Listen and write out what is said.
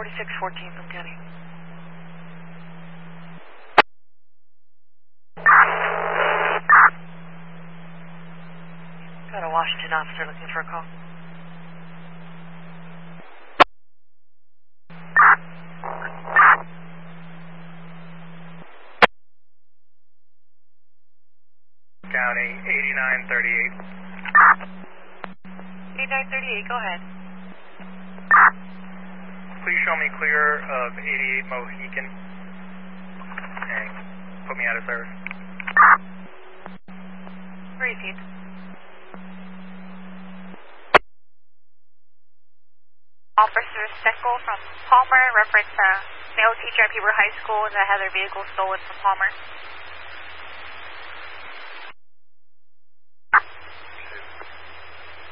4614 from County. Got a Washington officer looking for a call. County 8938. 8938, go ahead. Please show me clear of 88 Mohican and put me out of service. Received. Officer Steckel from Palmer, reference male teacher at Peabody High School that had their vehicle stolen from Palmer.